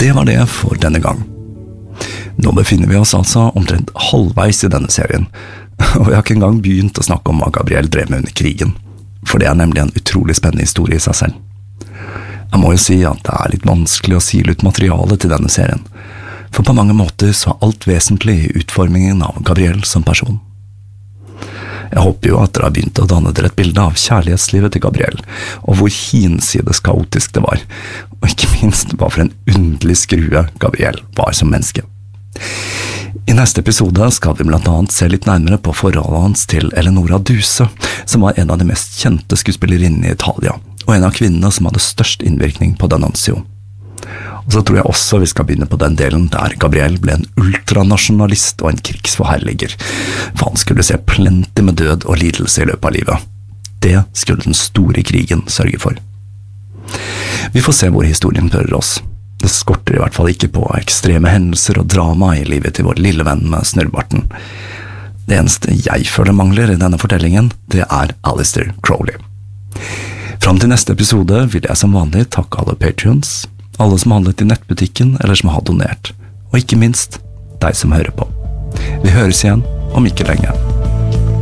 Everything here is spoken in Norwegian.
Det var det for denne gang. Nå befinner vi oss altså omtrent halvveis i denne serien, og jeg har ikke engang begynt å snakke om hva Gabrielle drev med under krigen, for det er nemlig en utrolig spennende historie i seg selv. Jeg må jo si at det er litt vanskelig å sile ut materialet til denne serien, for på mange måter så er alt vesentlig i utformingen av Gabrielle som person. Jeg håper jo at dere har begynt å danne dere et bilde av kjærlighetslivet til Gabrielle, og hvor hinsides kaotisk det var, og ikke minst hva for en underlig skrue Gabrielle var som menneske. I neste episode skal vi blant annet se litt nærmere på forholdet hans til Eleonora Duse, som var en av de mest kjente skuespillerinnene i Italia, og en av kvinnene som hadde størst innvirkning på D'Annunzio. Og så tror jeg også vi skal begynne på den delen der Gabrielle ble en ultranasjonalist og en krigsforherliger, for han skulle se plenty med død og lidelse i løpet av livet. Det skulle den store krigen sørge for. Vi får se hvor historien fører oss. Det skorter i hvert fall ikke på ekstreme hendelser og drama i livet til vår lille venn med snørrbarten. Det eneste jeg føler mangler i denne fortellingen, det er Aleister Crowley. Fram til neste episode vil jeg som vanlig takke alle Patreons, alle som handlet i nettbutikken eller som har donert, og ikke minst deg som hører på. Vi høres igjen om ikke lenge.